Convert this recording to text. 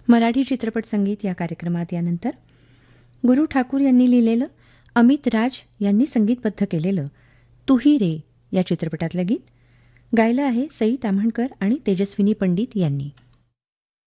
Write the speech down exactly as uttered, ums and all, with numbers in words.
मराठी चित्रपट संगीत या कार्यक्रमात यानंतर गुरु ठाकूर यांनी लिहिलेलं, अमित राज यांनी संगीतबद्ध केलेलं तुही रे या चित्रपटातलं गीत गायलं आहे सई ताम्हणकर आणि तेजस्विनी पंडित यांनी.